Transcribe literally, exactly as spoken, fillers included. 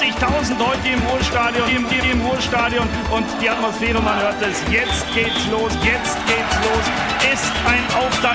fünfzigtausend heute im Ruhrstadion, im, im Ruhrstadion und die Atmosphäre, man hört es, jetzt geht's los, jetzt geht's los, ist ein Auf da